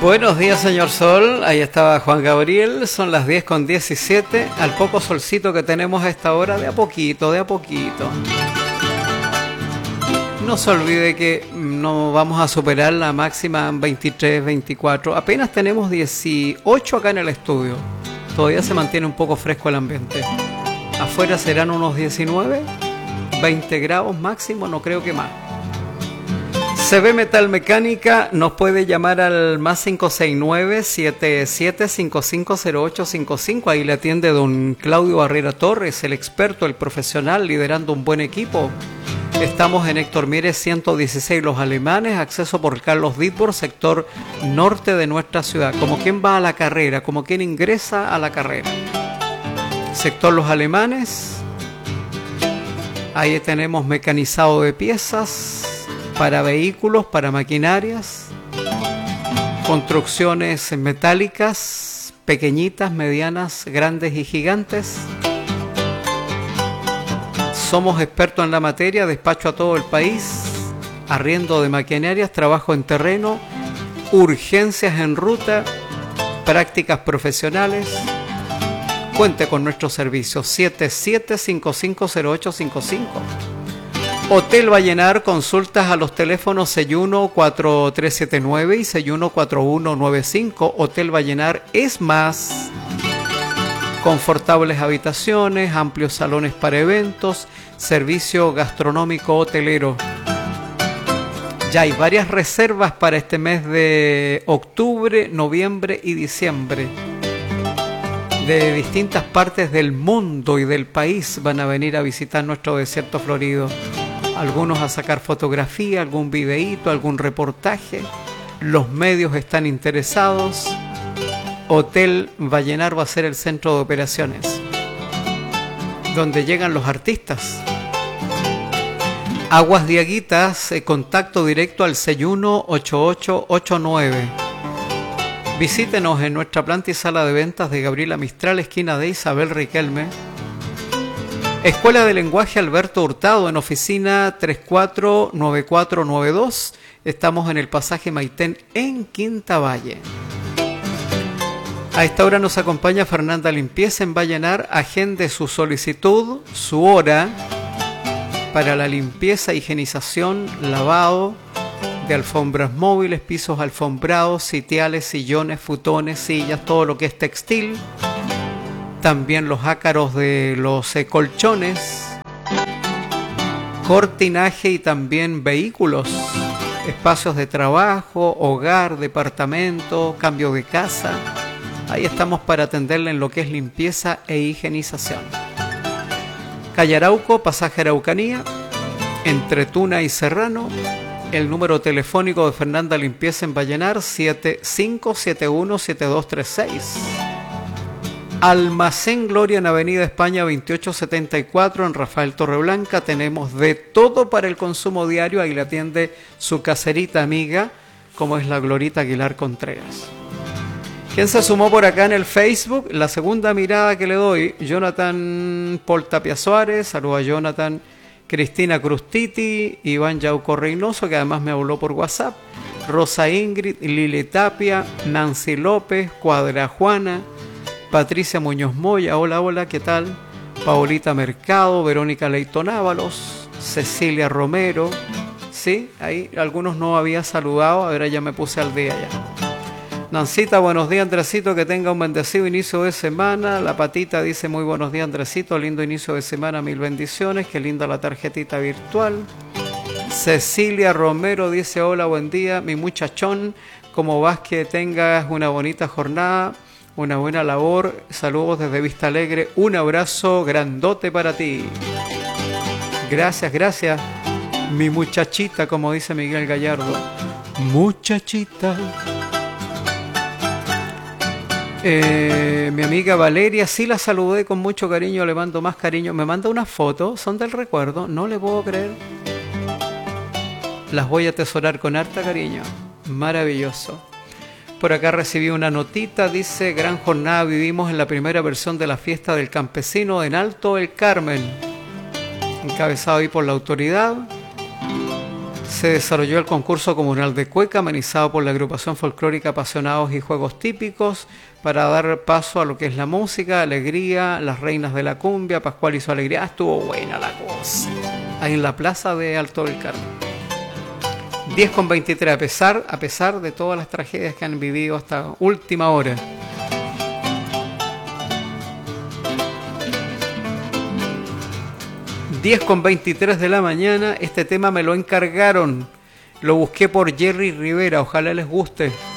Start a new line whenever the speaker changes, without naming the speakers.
Buenos días, señor Sol. Ahí estaba Juan Gabriel. Son las 10:17. Al poco solcito que tenemos a esta hora, de a poquito, de a poquito. No se olvide que no vamos a superar la máxima 23, 24. Apenas tenemos 18 acá en el estudio. Todavía se mantiene un poco fresco el ambiente. Afuera serán unos 19, 20 grados máximo, no creo que más. CB Metal Mecánica nos puede llamar al más 569-77550855. Ahí le atiende don Claudio Barrera Torres, el experto, el profesional, liderando un buen equipo. Estamos en Héctor Mieres 116 Los Alemanes, acceso por Carlos Ditborg, sector norte de nuestra ciudad. Como quien va a la carrera, como quien ingresa a la carrera. Sector Los Alemanes. Ahí tenemos mecanizado de piezas para vehículos, para maquinarias, construcciones metálicas, pequeñitas, medianas, grandes y gigantes. Somos expertos en la materia, despacho a todo el país, arriendo de maquinarias, trabajo en terreno, urgencias en ruta, prácticas profesionales. Cuente con nuestros servicios 77550855. Hotel Vallenar, consultas a los teléfonos 614379 y 614195. Hotel Vallenar es más. Confortables habitaciones, amplios salones para eventos, servicio gastronómico hotelero. Ya hay varias reservas para este mes de octubre, noviembre y diciembre. De distintas partes del mundo y del país van a venir a visitar nuestro desierto florido. Algunos a sacar fotografía, algún videíto, algún reportaje. Los medios están interesados. Hotel Vallenar va a ser el centro de operaciones, donde llegan los artistas. Aguas Diaguitas, contacto directo al 618889. Visítenos en nuestra planta y sala de ventas de Gabriela Mistral, esquina de Isabel Riquelme. Escuela de Lenguaje Alberto Hurtado, en oficina 349492. Estamos en el pasaje Maitén, en Quinta Valle. A esta hora nos acompaña Fernanda Limpieza en Vallenar. Agende su solicitud, su hora para la limpieza, higienización, lavado de alfombras móviles, pisos alfombrados, sitiales, sillones, futones, sillas, todo lo que es textil. También los ácaros de los colchones, cortinaje y también vehículos, espacios de trabajo, hogar, departamento, cambio de casa. Ahí estamos para atenderle en lo que es limpieza e higienización. Calle Arauco, pasaje Araucanía, entre Tuna y Serrano. El número telefónico de Fernanda Limpieza en Vallenar, 7571-7236. Almacén Gloria en Avenida España 2874 en Rafael Torreblanca. Tenemos de todo para el consumo diario. Ahí le atiende su caserita amiga, como es la Glorita Aguilar Contreras. ¿Quién se sumó por acá en el Facebook? La segunda mirada que le doy, Jonathan Paul Tapia Suárez. Saludos a Jonathan. Cristina Crustiti, Iván Yauco Reynoso, que además me habló por WhatsApp. Rosa Ingrid, Lili Tapia, Nancy López, Cuadra Juana, Patricia Muñoz Moya, hola, hola, ¿qué tal? Paulita Mercado, Verónica Leighton Ábalos, Cecilia Romero, sí, ahí algunos no había saludado, ahora ya me puse al día ya. Nancita, buenos días Andresito, que tenga un bendecido inicio de semana. La Patita dice muy buenos días Andresito, lindo inicio de semana, mil bendiciones, qué linda la tarjetita virtual. Cecilia Romero dice hola, buen día, mi muchachón, ¿cómo vas? Que tengas una bonita jornada. Una buena labor, saludos desde Vista Alegre, un abrazo grandote para ti. Gracias, gracias, mi muchachita, como dice Miguel Gallardo. Muchachita. Mi amiga Valeria, sí la saludé con mucho cariño, le mando más cariño. Me manda unas fotos, son del recuerdo, no le puedo creer. Las voy a atesorar con harta cariño, maravilloso. Por acá recibí una notita, dice, gran jornada vivimos en la primera versión de la fiesta del campesino en Alto el Carmen, encabezado ahí por la autoridad. Se desarrolló el concurso comunal de cueca amenizado por la agrupación folclórica Apasionados y Juegos Típicos para dar paso a lo que es la música, alegría, las reinas de la cumbia, Pascual y su alegría. Estuvo buena la cosa. Ahí en la plaza de Alto del Carmen. 10:23, a pesar de todas las tragedias que han vivido hasta última hora. 10:23 de la mañana, este tema me lo encargaron, lo busqué por Jerry Rivera, ojalá les guste.